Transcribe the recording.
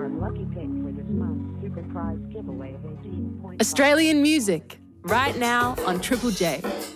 our lucky pick for this month's super prize giveaway of 18 points. Australian music, right now on Triple J.